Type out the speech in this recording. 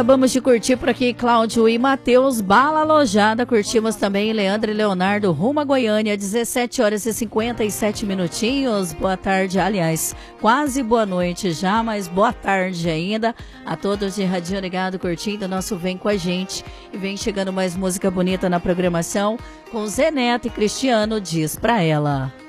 acabamos de curtir por aqui Cláudio e Matheus, Bala Alojada. Curtimos também Leandro e Leonardo, rumo a Goiânia, 17 horas e 57 minutinhos. Boa tarde, aliás, quase boa noite já, mas boa tarde ainda a todos de Radinho Ligado curtindo nosso Vem Com a Gente. E vem chegando mais música bonita na programação com Zé Neto e Cristiano, Diz Pra Ela.